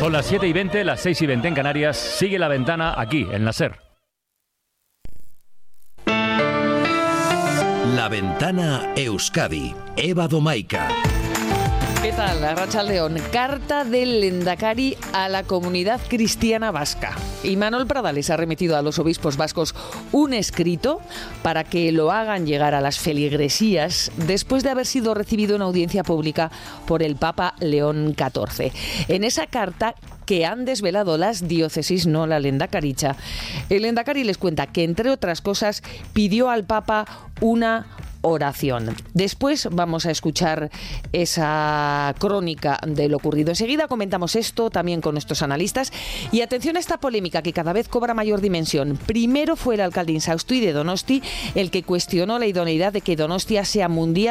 Son las 7:20, las 6:20 en Canarias. Sigue La Ventana aquí, en la SER. La Ventana Euskadi. Eva Domaica. ¿Qué tal, Arratsaldeon? Carta del Lehendakari a la comunidad cristiana vasca. Imanol Pradales ha remitido a los obispos vascos un escrito para que lo hagan llegar a las feligresías después de haber sido recibido en audiencia pública por el Papa León XIV. En esa carta que han desvelado las diócesis, no la Lehendakaricha, el Lehendakari les cuenta que, entre otras cosas, pidió al Papa una oración. Después vamos a escuchar esa crónica de lo ocurrido. Enseguida comentamos esto también con nuestros analistas. Y atención a esta polémica que cada vez cobra mayor dimensión. Primero fue el alcalde Insausti de Donosti el que cuestionó la idoneidad de que Donostia sea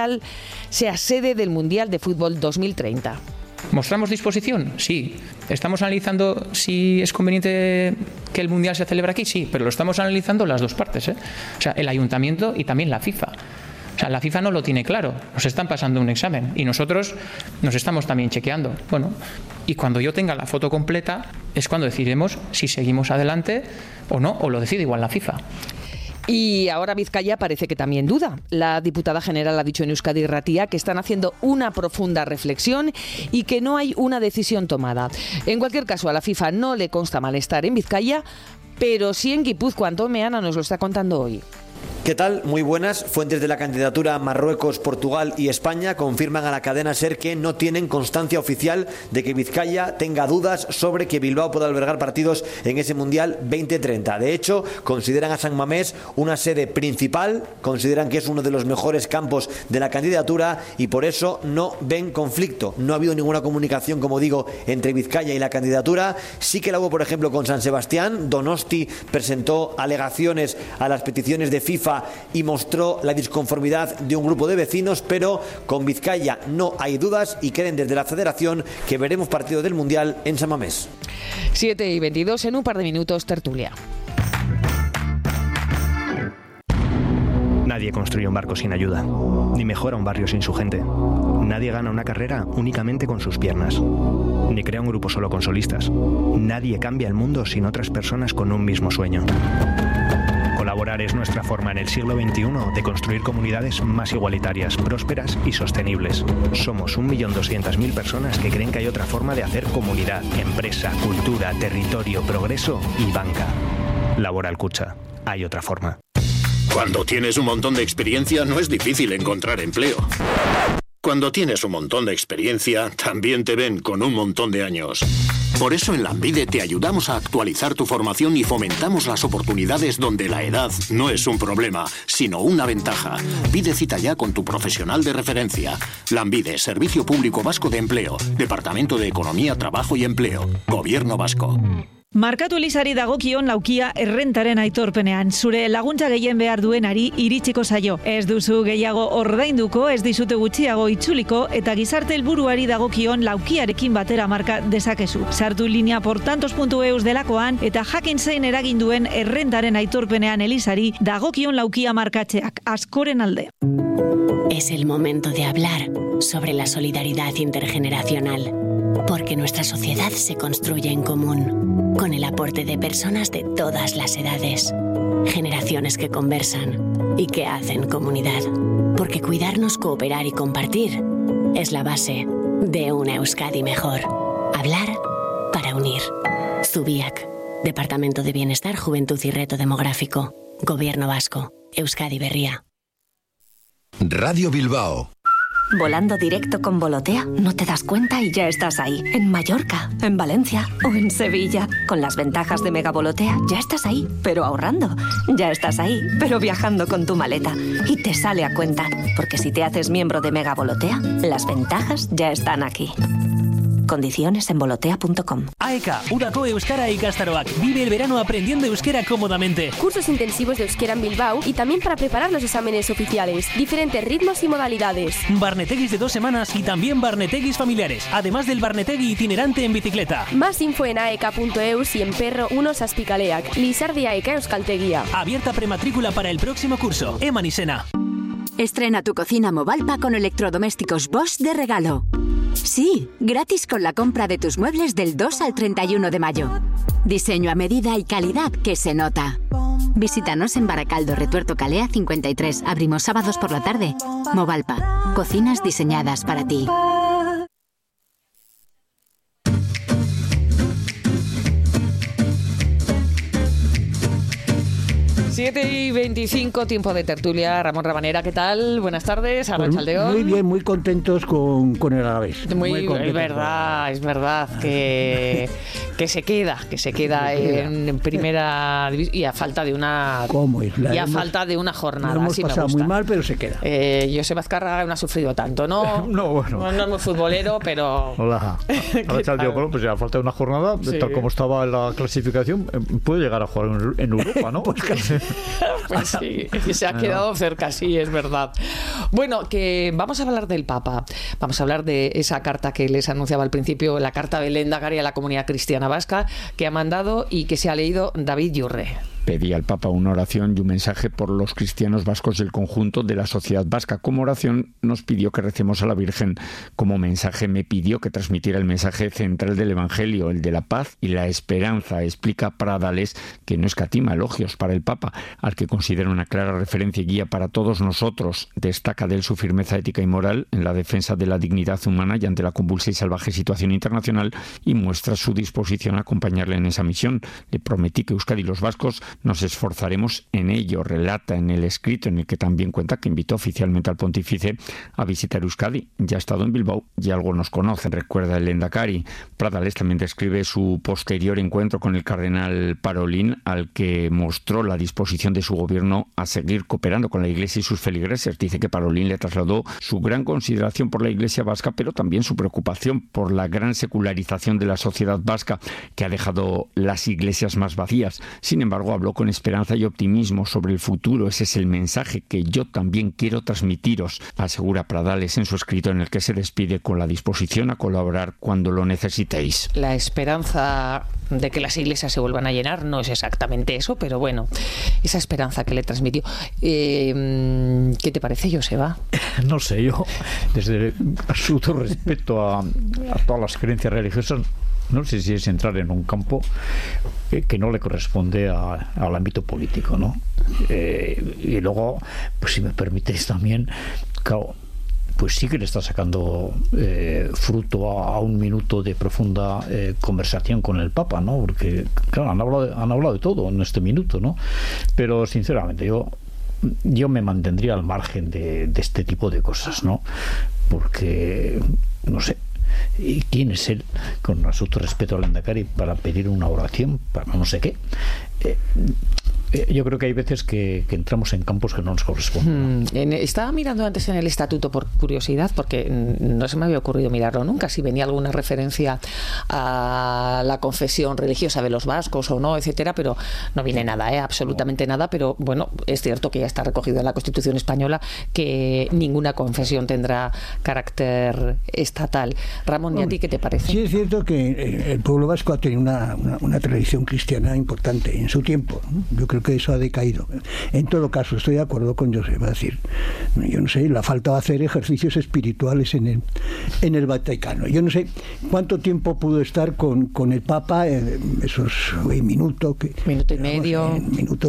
sede del Mundial de Fútbol 2030. ¿Mostramos disposición? Sí. ¿Estamos analizando si es conveniente que el Mundial se celebre aquí? Sí, pero lo estamos analizando las dos partes, ¿eh? O sea, el Ayuntamiento y también la FIFA. O sea, la FIFA no lo tiene claro, nos están pasando un examen y nosotros nos estamos también chequeando. Bueno, y cuando yo tenga la foto completa es cuando decidiremos si seguimos adelante o no, o lo decide igual la FIFA. Y ahora Vizcaya parece que también duda. La diputada general ha dicho en Euskadi Irratia que están haciendo una profunda reflexión y que no hay una decisión tomada. En cualquier caso, a la FIFA no le consta malestar en Vizcaya, pero sí en Guipúzcoa. Antón Meana nos lo está contando hoy. ¿Qué tal? Muy buenas. Fuentes de la candidatura Marruecos, Portugal y España confirman a la cadena SER que no tienen constancia oficial de que Vizcaya tenga dudas sobre que Bilbao pueda albergar partidos en ese Mundial 2030. De hecho, consideran a San Mamés una sede principal, consideran que es uno de los mejores campos de la candidatura y por eso no ven conflicto. No ha habido ninguna comunicación, como digo, entre Vizcaya y la candidatura. Sí que la hubo, por ejemplo, con San Sebastián. Donosti presentó alegaciones a las peticiones de FIFA y mostró la disconformidad de un grupo de vecinos, pero con Vizcaya no hay dudas y creen desde la Federación que veremos partido del Mundial en San Mamés. 7:22, en un par de minutos, tertulia. Nadie construye un barco sin ayuda, ni mejora un barrio sin su gente. Nadie gana una carrera únicamente con sus piernas, ni crea un grupo solo con solistas. Nadie cambia el mundo sin otras personas con un mismo sueño. Colaborar es nuestra forma en el siglo XXI de construir comunidades más igualitarias, prósperas y sostenibles. Somos 1.200.000 personas que creen que hay otra forma de hacer comunidad, empresa, cultura, territorio, progreso y banca. Laboral Kutxa. Hay otra forma. Cuando tienes un montón de experiencia, no es difícil encontrar empleo. Cuando tienes un montón de experiencia, también te ven con un montón de años. Por eso en Lanbide te ayudamos a actualizar tu formación y fomentamos las oportunidades donde la edad no es un problema, sino una ventaja. Pide cita ya con tu profesional de referencia. Lanbide, Servicio Público Vasco de Empleo, Departamento de Economía, Trabajo y Empleo, Gobierno Vasco. Markatu Elizari dagokion laukia errentaren aitorpenean. Zure laguntza gehien behar duenari iritsiko zaio. Ez duzu gehiago ordainduko, ez dizute gutxiago itzuliko, eta gizarte helburuari dagokion laukiarekin batera marka dezakezu. Sartu linea portantos.eus delakoan, eta jakin zein eragin duen errentaren aitorpenean Elizari dagokion laukia markatzeak. Askoren alde. Es el momento de hablar sobre la solidaridad intergeneracional, porque nuestra sociedad se construye en común, con el aporte de personas de todas las edades, generaciones que conversan y que hacen comunidad, porque cuidarnos, cooperar y compartir es la base de una Euskadi mejor. Hablar para unir. Zubiak, Departamento de Bienestar, Juventud y Reto Demográfico, Gobierno Vasco, Euskadi Berria. Radio Bilbao. Volando directo con Volotea, no te das cuenta y ya estás ahí. En Mallorca, en Valencia o en Sevilla. Con las ventajas de Mega Volotea, ya estás ahí, pero ahorrando. Ya estás ahí, pero viajando con tu maleta. Y te sale a cuenta, porque si te haces miembro de Mega Volotea, las ventajas ya están aquí. Condiciones en volotea.com. AECA, Udako Euskara Ikastaroak. Vive el verano aprendiendo euskera cómodamente. Cursos intensivos de euskera en Bilbao y también para preparar los exámenes oficiales. Diferentes ritmos y modalidades. Barneteguis de 2 semanas y también barneteguis familiares. Además del barnetegui itinerante en bicicleta. Más info en aeka.eus y en Perro 1 Saspicaleac. Lizardi AECA Euskaltegia. Abierta prematrícula para el próximo curso. Eman Isena. Estrena tu cocina Movalpa con electrodomésticos Bosch de regalo. Sí, gratis con la compra de tus muebles del 2 al 31 de mayo. Diseño a medida y calidad que se nota. Visítanos en Baracaldo, Retuerto Calea 53. Abrimos sábados por la tarde. Movalpa. Cocinas diseñadas para ti. 7:25, tiempo de tertulia. Ramón Rabanera, ¿qué tal? Buenas tardes, Arratsaldeon. Muy bien, muy contentos con el Alavés. Muy es verdad que se queda en primera división y a falta de una jornada. Lo hemos así pasado me gusta. muy mal, pero se queda. Josep Azcárraga no ha sufrido tanto, ¿no? No, bueno. No es muy futbolero, pero... Hola. Arratsaldeon, bueno, pues a falta de una jornada, Sí. tal como estaba en la clasificación, puede llegar a jugar en Europa, ¿no? Pues sí, se ha quedado cerca, sí, es verdad. Bueno, que vamos a hablar del Papa. Vamos a hablar de esa carta que les anunciaba al principio, la carta del Lehendakari a la comunidad cristiana vasca, que ha mandado y que se ha leído David Yurre. Pedí al Papa una oración y un mensaje por los cristianos vascos del conjunto de la sociedad vasca. Como oración nos pidió que recemos a la Virgen. Como mensaje me pidió que transmitiera el mensaje central del Evangelio, el de la paz y la esperanza. Explica Pradales que no escatima elogios para el Papa, al que considera una clara referencia y guía para todos nosotros. Destaca de él su firmeza ética y moral en la defensa de la dignidad humana y ante la convulsa y salvaje situación internacional, y muestra su disposición a acompañarle en esa misión. Le prometí que Euskadi y los vascos nos esforzaremos en ello, relata en el escrito, en el que también cuenta que invitó oficialmente al pontífice a visitar Euskadi. Ya ha estado en Bilbao y algo nos conoce, recuerda el Lehendakari. Pradales también describe su posterior encuentro con el cardenal Parolin, al que mostró la disposición de su gobierno a seguir cooperando con la Iglesia y sus feligreses. Dice que Parolin le trasladó su gran consideración por la Iglesia vasca, pero también su preocupación por la gran secularización de la sociedad vasca, que ha dejado las iglesias más vacías. Sin embargo, habló con esperanza y optimismo sobre el futuro. Ese es el mensaje que yo también quiero transmitiros, asegura Pradales en su escrito, en el que se despide con la disposición a colaborar cuando lo necesitéis. La esperanza de que las iglesias se vuelvan a llenar no es exactamente eso, pero bueno, esa esperanza que le transmitió. ¿Qué te parece, Joseba? No sé, yo, desde absoluto respeto a todas las creencias religiosas, no sé si es entrar en un campo que no le corresponde al ámbito político, ¿no? Y luego, pues si me permitéis también, claro, pues sí que le está sacando fruto a un minuto de profunda conversación con el Papa, ¿no? Porque, claro, han hablado de todo en este minuto, ¿no? Pero, sinceramente, yo me mantendría al margen de este tipo de cosas, ¿no? Porque, no sé, ¿y quién es él, con absoluto respeto al Lehendakari, para pedir una oración para no sé qué? Yo creo que hay veces que entramos en campos que no nos corresponden. Estaba mirando antes en el estatuto por curiosidad, porque no se me había ocurrido mirarlo nunca, si venía alguna referencia a la confesión religiosa de los vascos o no, etcétera, pero no viene nada, absolutamente nada. Pero bueno, es cierto que ya está recogido en la Constitución española que ninguna confesión tendrá carácter estatal. Ramón, ¿y a ti qué te parece? Sí, es cierto que el pueblo vasco ha tenido una tradición cristiana importante en su tiempo, ¿no? Yo creo que eso ha decaído. En todo caso, estoy de acuerdo con Josep, va a decir, yo no sé, la falta de hacer ejercicios espirituales en el Vaticano. Yo no sé cuánto tiempo pudo estar con el Papa, esos minuto y medio,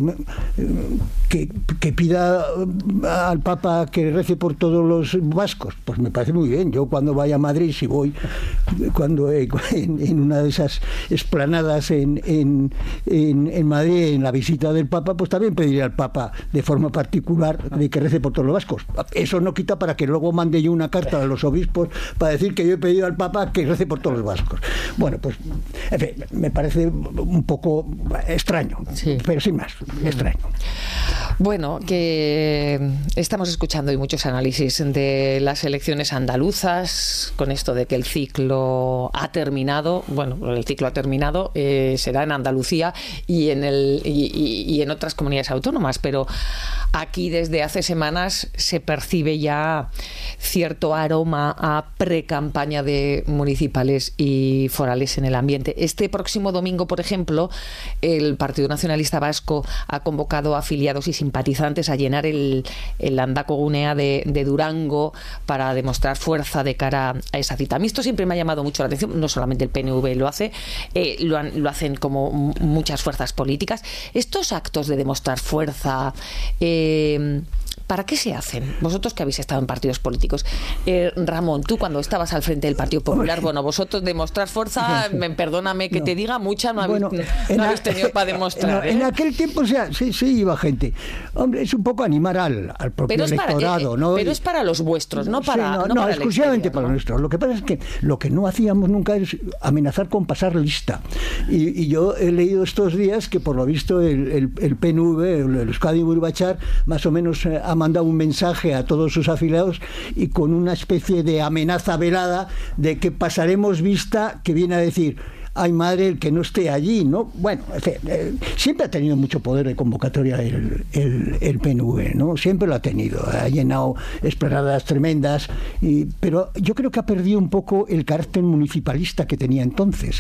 que pida al Papa que rece por todos los vascos. Pues me parece muy bien. Yo cuando vaya a Madrid, si voy en una de esas esplanadas en Madrid, en la visita del Papa, pues también pediría al Papa de forma particular de que rece por todos los vascos. Eso no quita para que luego mande yo una carta a los obispos para decir que yo he pedido al Papa que rece por todos los vascos. Bueno, pues en fin, me parece un poco extraño, sí, pero sin más, extraño. Bueno, que estamos escuchando hoy muchos análisis de las elecciones andaluzas, con esto de que el ciclo ha terminado. Bueno, el ciclo ha terminado, será en Andalucía y y en otras comunidades autónomas, pero aquí desde hace semanas se percibe ya cierto aroma a pre-campaña de municipales y forales en el ambiente. Este próximo domingo, por ejemplo, el Partido Nacionalista Vasco ha convocado a afiliados y simpatizantes a llenar el Landako Gunea de Durango para demostrar fuerza de cara a esa cita. A mí esto siempre me ha llamado mucho la atención, no solamente el PNV lo hace, lo hacen como muchas fuerzas políticas. Estos actos de demostrar fuerza, ¿para qué se hacen? Vosotros que habéis estado en partidos políticos. Ramón, tú cuando estabas al frente del Partido Popular, bueno, vosotros demostrar fuerza, perdóname que te diga, mucha no habéis tenido para demostrar. En aquel tiempo, sí iba gente. Hombre, es un poco animar al propio electorado, ¿no? Pero es para los vuestros, no para no exclusivamente para los nuestros. Lo que pasa es que lo que no hacíamos nunca es amenazar con pasar lista. Y yo he leído estos días que por lo visto el PNV, el Euskadi Buru Batzar, más o menos ha mandado un mensaje a todos sus afiliados y con una especie de amenaza velada de que pasaremos lista, que viene a decir: ay madre, el que no esté allí, ¿no? Bueno, siempre ha tenido mucho poder de convocatoria el PNV, ¿no? Siempre lo ha tenido, ha llenado esplanadas tremendas, pero yo creo que ha perdido un poco el carácter municipalista que tenía entonces.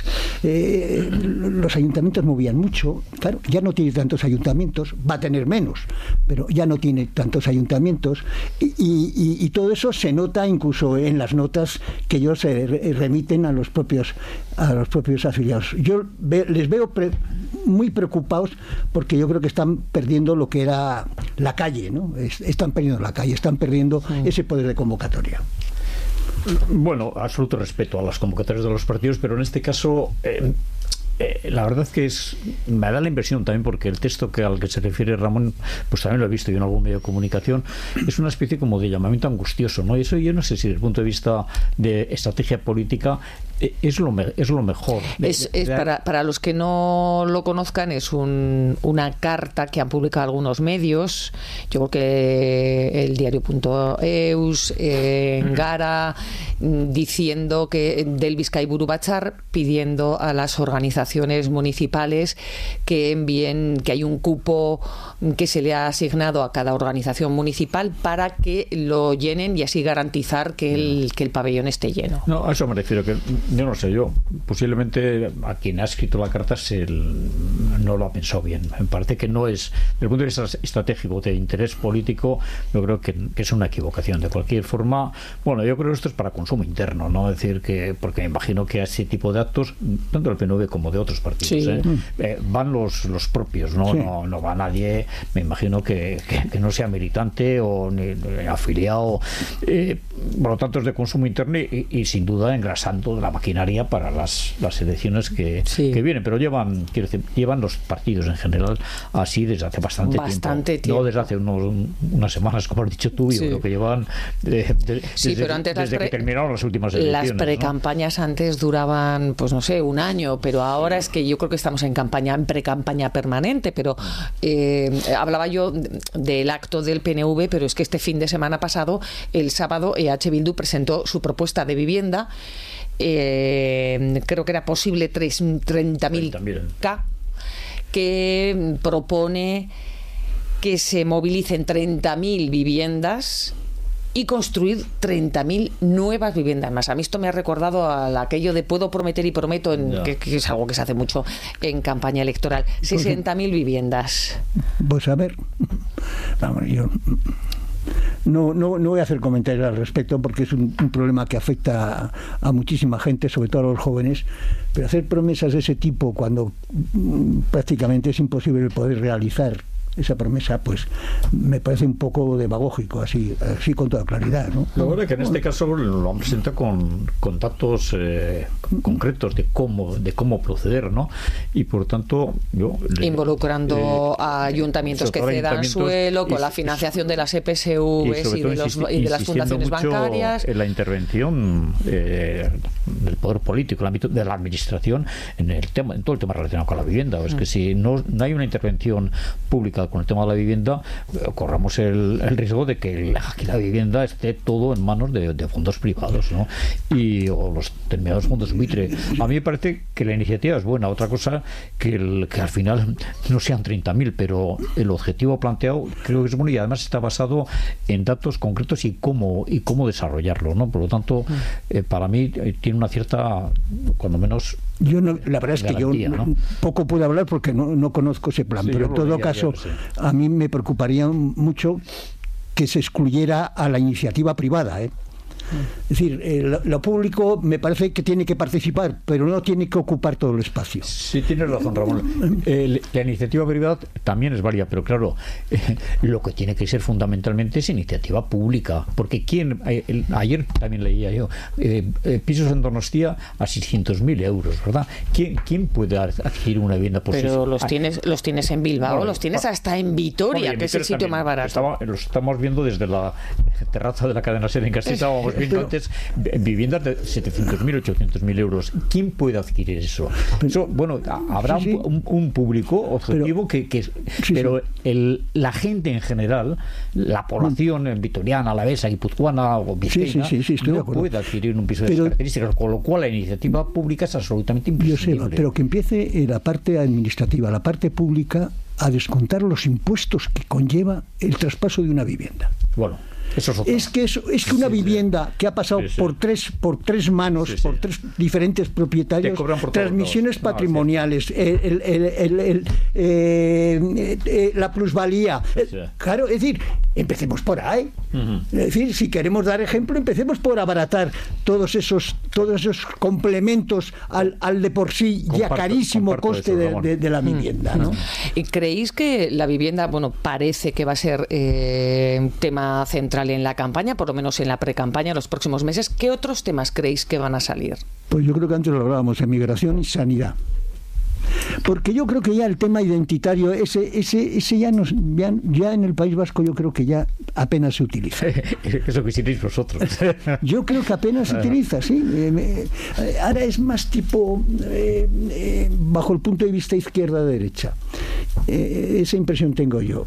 Los ayuntamientos movían mucho, claro, ya no tiene tantos ayuntamientos, va a tener menos, pero ya no tiene tantos ayuntamientos, y todo eso se nota incluso en las notas que ellos remiten a los propios afiliados. Yo les veo muy preocupados porque yo creo que están perdiendo lo que era la calle, ¿no? Están perdiendo la calle, están perdiendo ese poder de convocatoria. Bueno, absoluto respeto a las convocatorias de los partidos, pero en este caso la verdad es que me da la impresión también, porque el texto al que se refiere Ramón, pues también lo he visto yo en algún medio de comunicación, es una especie como de llamamiento angustioso, ¿no? Y eso yo no sé si desde el punto de vista de estrategia política es lo mejor. Para los que no lo conozcan, es una carta que han publicado algunos medios, yo creo que el diario.eus, en Gara, diciendo que del Bizkai Buru Batzar, pidiendo a las organizaciones municipales que envíen, que hay un cupo que se le ha asignado a cada organización municipal para que lo llenen y así garantizar que el pabellón esté lleno. No, a eso me refiero, que yo no sé, posiblemente a quien ha escrito la carta no lo ha pensado bien. Me parece que no es, desde el punto de vista estratégico, de interés político, yo creo que es una equivocación. De cualquier forma, bueno, yo creo que esto es para consumo interno, ¿no? Es decir, porque me imagino que a ese tipo de actos, tanto del PNV como de otros partidos, van los propios, ¿no? Sí. No va nadie, me imagino que no sea militante o ni afiliado, por lo tanto es de consumo interno y sin duda engrasando la maquinaria para las elecciones que vienen, pero llevan los partidos en general así desde hace bastante tiempo. No desde hace unas semanas, como has dicho tú, yo creo que llevan pero antes desde que terminaron las últimas elecciones. Las precampañas, ¿no? Antes duraban, pues no sé, un año, pero ahora es que yo creo que estamos en pre-campaña permanente, pero hablaba yo del acto del PNV, pero es que este fin de semana pasado, el sábado, EH Bildu presentó su propuesta de vivienda, creo que era posible 30.000 K, que propone que se movilicen 30.000 viviendas y construir 30.000 nuevas viviendas más. A mí esto me ha recordado a aquello de puedo prometer y prometo, que es algo que se hace mucho en campaña electoral. 60.000 viviendas. Pues a ver, vamos, yo no voy a hacer comentarios al respecto porque es un problema que afecta a muchísima gente, sobre todo a los jóvenes, pero hacer promesas de ese tipo cuando prácticamente es imposible poder realizar esa promesa, pues me parece un poco demagógico, así con toda claridad, ¿no? Lo bueno es que en este caso lo han presentado con datos concretos de cómo proceder, ¿no? Y por tanto involucrando a ayuntamientos que cedan suelo, con la financiación de las EPSVs y de las fundaciones bancarias. En la intervención poder político, el ámbito de la administración, en todo el tema relacionado con la vivienda. Es que si no hay una intervención pública con el tema de la vivienda, corramos el riesgo de que aquí la vivienda esté todo en manos de fondos privados, ¿no? O los determinados fondos buitre. A mí me parece que la iniciativa es buena. Otra cosa que al final no sean 30.000, pero el objetivo planteado creo que es bueno y además está basado en datos concretos y cómo desarrollarlo, ¿no? Por lo tanto, para mí tiene una cierta, cuando menos, yo no, la verdad es que garantía, yo ¿no? poco puedo hablar porque no conozco ese plan, pero en todo caso a mí me preocuparía mucho que se excluyera a la iniciativa privada, Es decir, lo público me parece que tiene que participar, pero no tiene que ocupar todo el espacio. Sí, tienes razón, Ramón. La iniciativa privada también es válida, pero claro, lo que tiene que ser fundamentalmente es iniciativa pública. Porque ayer también leía yo, pisos en Donostia a 600.000 euros, ¿verdad? ¿Quién puede adquirir una vivienda por Pero los tienes en Bilbao, los tienes hasta en Vitoria, que es el sitio más barato. Los estamos viendo desde la terraza de la cadena SER en Castilla. Estábamos viendo antes viviendas de 700.000, 800.000 euros. ¿Quién puede adquirir eso? Bueno, habrá un público objetivo pero la gente en general, la población vitoriana, alavesa, guipuzcoana o vizcaína, no puede adquirir un piso de esas características, con lo cual la iniciativa pública es absolutamente imprescindible. Pero que empiece la parte administrativa, la parte pública, a descontar los impuestos que conlleva el traspaso de una vivienda. Bueno, eso es que una vivienda que ha pasado por tres manos, por tres diferentes propietarios, transmisiones patrimoniales, la plusvalía, claro, es decir, empecemos por ahí. Es decir, si queremos dar ejemplo, empecemos por abaratar todos esos complementos al de por sí ya carísimo coste de la vivienda, ¿no? ¿Y creéis que la vivienda, parece que va a ser tema central en la campaña, por lo menos en la precampaña, los próximos meses? ¿Qué otros temas creéis que van a salir? Pues yo creo que antes lo hablábamos, emigración y sanidad. Porque yo creo que ya el tema identitario, ese ya en el País Vasco yo creo que ya apenas se utiliza. Eso que hicierais vosotros. Yo creo que apenas se utiliza, sí. Ahora es más tipo bajo el punto de vista izquierda-derecha. Esa impresión tengo yo.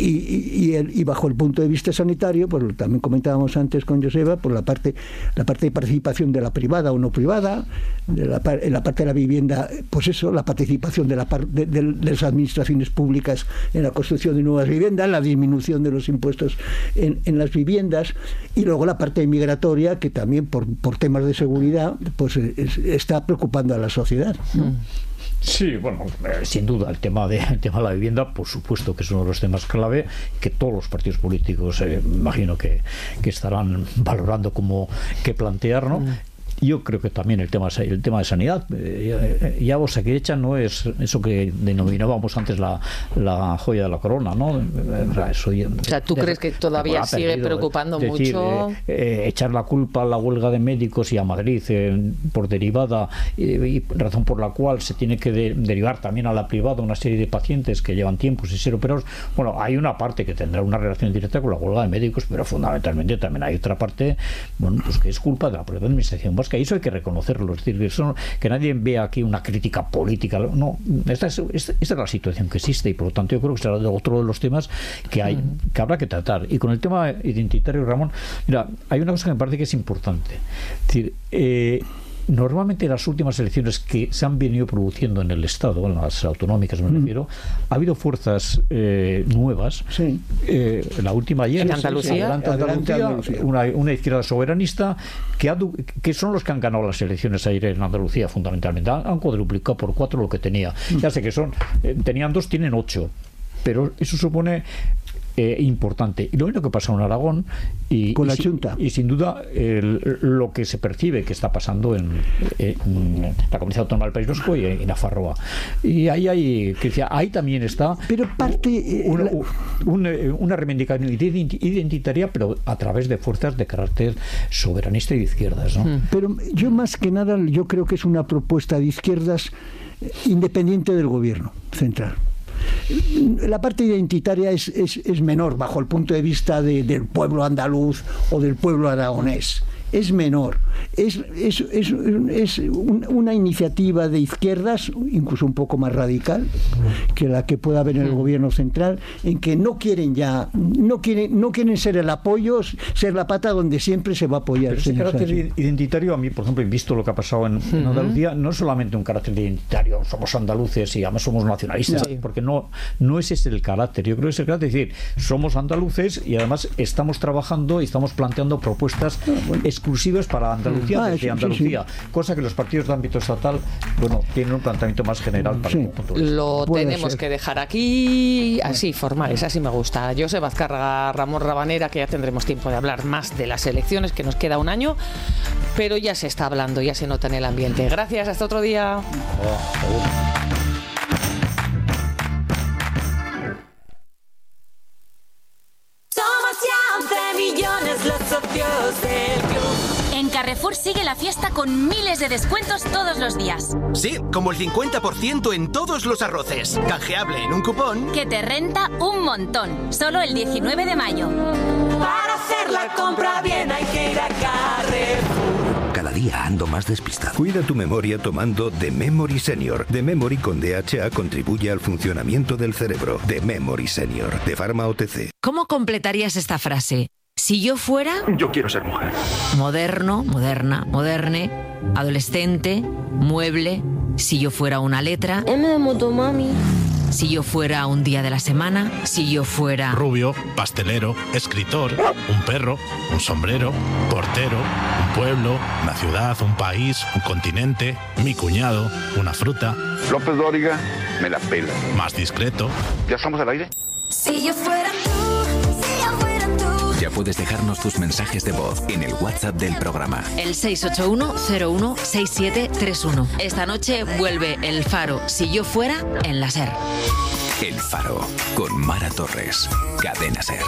Y bajo el punto de vista sanitario, pues también comentábamos antes con Joseba, por la parte de participación de la privada o no privada, en la parte de la vivienda, pues eso, la participación de las administraciones públicas en la construcción de nuevas viviendas, la disminución de los impuestos en las viviendas, y luego la parte migratoria, que también por temas de seguridad pues está preocupando a la sociedad, ¿no? Sí, bueno, sin duda el tema de la vivienda, por supuesto que es uno de los temas clave que todos los partidos políticos imagino que estarán valorando como que plantear, ¿no? Yo creo que también el tema de sanidad, ya Osakidetza no es eso que denominábamos antes la joya de la corona, ¿no? ¿Tú crees que todavía sigue preocupando mucho? Echar la culpa a la huelga de médicos y a Madrid por derivada, y razón por la cual se tiene que derivar también a la privada una serie de pacientes que llevan tiempo sin ser operados. Bueno, hay una parte que tendrá una relación directa con la huelga de médicos, pero fundamentalmente también hay otra parte, pues que es culpa de la propia administración vasca. Y eso hay que reconocerlo, es decir, que nadie vea aquí una crítica política. No, esta es la situación que existe, y por lo tanto yo creo que será otro de los temas que habrá que tratar. Y con el tema identitario, Ramón, mira, hay una cosa que me parece que es importante. Es decir, normalmente en las últimas elecciones que se han venido produciendo en el Estado, en las autonómicas me refiero, ha habido fuerzas nuevas. Sí. La última ayer en Andalucía, una izquierda soberanista que son los que han ganado las elecciones ayer en Andalucía, fundamentalmente. Han cuadruplicado por 4 lo que tenía. Ya sé que tenían 2, tienen 8, pero eso supone importante. Y lo mismo que pasa en Aragón y sin duda lo que se percibe que está pasando en la Comunidad Autónoma del País Vasco y en Nafarroa. Y ahí también está una reivindicación identitaria, pero a través de fuerzas de carácter soberanista y de izquierdas, ¿no? Pero yo más que nada yo creo que es una propuesta de izquierdas independiente del gobierno central. La parte identitaria es menor bajo el punto de vista del pueblo andaluz o del pueblo aragonés. es menor. Es una iniciativa de izquierdas, incluso un poco más radical que la que pueda haber en el gobierno central, en que no quieren ser el apoyo, ser la pata donde siempre se va a apoyar. Pero ese carácter identitario, a mí, por ejemplo, he visto lo que ha pasado en Andalucía, no es solamente un carácter identitario, somos andaluces y además somos nacionalistas, porque no es ese el carácter. Yo creo que es el carácter, es decir, somos andaluces y además estamos trabajando y estamos planteando propuestas exclusivas para Andalucía, desde Andalucía, cosa que los partidos de ámbito estatal, tienen un planteamiento más general para el conjunto. Lo tenemos que dejar aquí, así, formales, así me gusta. Josep Azcárraga, Ramón Rabanera, que ya tendremos tiempo de hablar más de las elecciones, que nos queda un año, pero ya se está hablando, ya se nota en el ambiente. Gracias, hasta otro día. Los socios del club. En Carrefour sigue la fiesta con miles de descuentos todos los días. Sí, como el 50% en todos los arroces. Canjeable en un cupón que te renta un montón. Solo el 19 de mayo. Para hacer la compra bien hay que ir a Carrefour. Cada día ando más despistado. Cuida tu memoria tomando The Memory Senior. The Memory con DHA contribuye al funcionamiento del cerebro. The Memory Senior, de Pharma OTC. ¿Cómo completarías esta frase? Si yo fuera... Yo quiero ser mujer. Moderno, moderna, moderne, adolescente, mueble. Si yo fuera una letra... M de motomami. Si yo fuera un día de la semana. Si yo fuera... Rubio, pastelero, escritor, un perro, un sombrero, portero, un pueblo, una ciudad, un país, un continente, mi cuñado, una fruta. López Dóriga, me la pela. Más discreto. ¿Ya estamos al aire? Si yo fuera tú. Ya puedes dejarnos tus mensajes de voz en el WhatsApp del programa. El 681-016731. Esta noche vuelve El Faro, Si yo fuera, en la SER. El Faro, con Mara Torres. Cadena SER.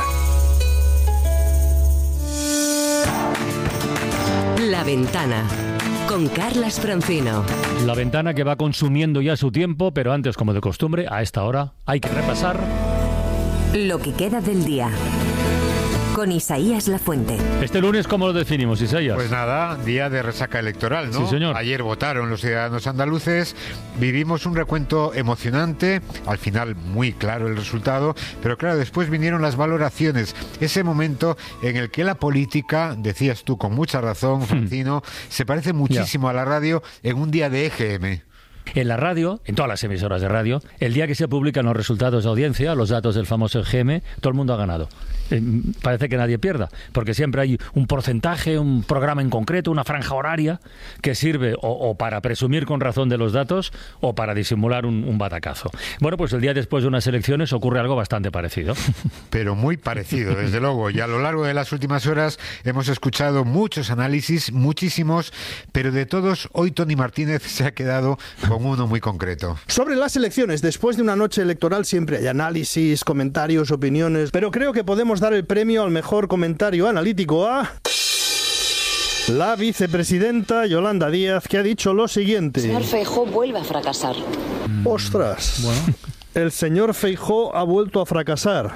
La Ventana, con Carlas Francino. La Ventana que va consumiendo ya su tiempo, pero antes, como de costumbre, a esta hora hay que repasar lo que queda del día. Con Isaías Lafuente. Este lunes, ¿cómo lo definimos, Isaías? Pues nada, día de resaca electoral, ¿no? Sí, señor. Ayer votaron los ciudadanos andaluces, vivimos un recuento emocionante, al final muy claro el resultado, pero claro, después vinieron las valoraciones, ese momento en el que la política, decías tú con mucha razón, Francino, se parece muchísimo a la radio en un día de EGM. En la radio, en todas las emisoras de radio, el día que se publican los resultados de audiencia, los datos del famoso EGM, todo el mundo ha ganado. Parece que nadie pierda, porque siempre hay un porcentaje, un programa en concreto, una franja horaria que sirve o para presumir con razón de los datos o para disimular un batacazo. Bueno, pues el día después de unas elecciones ocurre algo bastante parecido. Pero muy parecido, desde luego. Y a lo largo de las últimas horas hemos escuchado muchos análisis, muchísimos, pero de todos, hoy Tony Martínez se ha quedado con uno muy concreto. Sobre las elecciones, después de una noche electoral siempre hay análisis, comentarios, opiniones, pero creo que podemos dar el premio al mejor comentario analítico a la vicepresidenta Yolanda Díaz, que ha dicho lo siguiente. El señor Feijóo vuelve a fracasar. ¡Ostras! Bueno. El señor Feijóo ha vuelto a fracasar.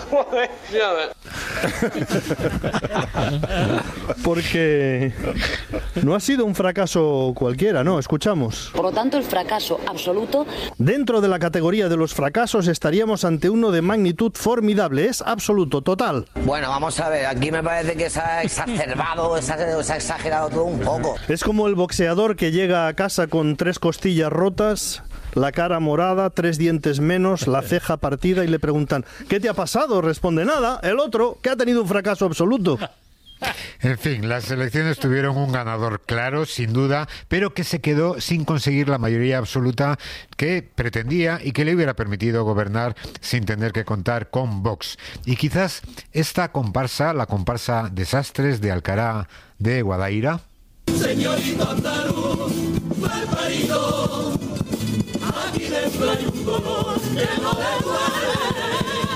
Porque no ha sido un fracaso cualquiera, ¿no? Escuchamos. Por lo tanto, el fracaso absoluto. Dentro de la categoría de los fracasos estaríamos ante uno de magnitud formidable. Es absoluto, total. Bueno, vamos a ver. Aquí me parece que se ha exacerbado, se ha exagerado todo un poco. Es como el boxeador que llega a casa con 3 costillas rotas, la cara morada, 3 dientes menos, la ceja partida y le preguntan ¿qué te ha pasado? Responde nada. El otro, que ha tenido un fracaso absoluto. En fin, las elecciones tuvieron un ganador claro, sin duda, pero que se quedó sin conseguir la mayoría absoluta que pretendía y que le hubiera permitido gobernar sin tener que contar con Vox. Y quizás esta comparsa, la comparsa Desastres de Alcalá de Guadaira. Señorito andaluz, mal parido, aquí dentro hay un dolor que no le duele.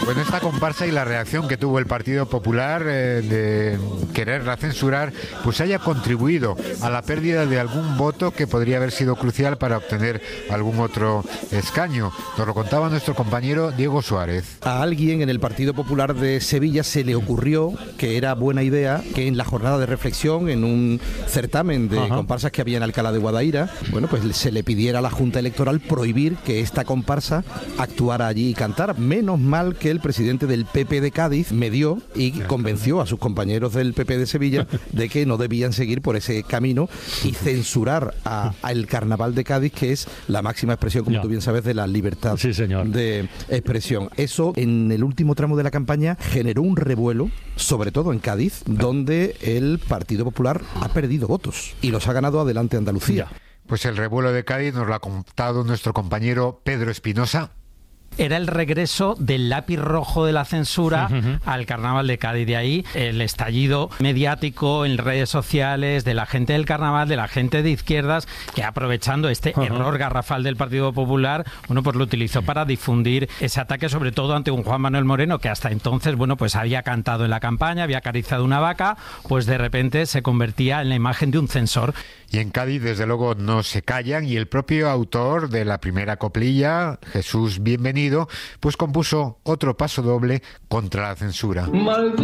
Bueno, esta comparsa y la reacción que tuvo el Partido Popular de quererla censurar, pues haya contribuido a la pérdida de algún voto que podría haber sido crucial para obtener algún otro escaño. Nos lo contaba nuestro compañero Diego Suárez. A alguien en el Partido Popular de Sevilla se le ocurrió que era buena idea que en la jornada de reflexión, en un certamen de comparsas que había en Alcalá de Guadaira, bueno, pues se le pidiera a la Junta Electoral prohibir que esta comparsa actuara allí y cantara. Menos mal que el presidente del PP de Cádiz medió y convenció a sus compañeros del PP de Sevilla de que no debían seguir por ese camino y censurar al Carnaval de Cádiz, que es la máxima expresión, como tú bien sabes, de la libertad de expresión. Eso, en el último tramo de la campaña, generó un revuelo, sobre todo en Cádiz, donde el Partido Popular ha perdido votos y los ha ganado Adelante Andalucía. Pues el revuelo de Cádiz nos lo ha contado nuestro compañero Pedro Espinosa. Era el regreso del lápiz rojo de la censura al Carnaval de Cádiz. De ahí el estallido mediático en redes sociales de la gente del Carnaval, de la gente de izquierdas, que aprovechando este error garrafal del Partido Popular, bueno, pues lo utilizó para difundir ese ataque, sobre todo ante un Juan Manuel Moreno que hasta entonces, bueno, pues había cantado en la campaña, había acariciado una vaca, pues de repente se convertía en la imagen de un censor. Y en Cádiz, desde luego, no se callan, y el propio autor de la primera coplilla, Jesús Bienvenido, pues compuso otro paso doble contra la censura.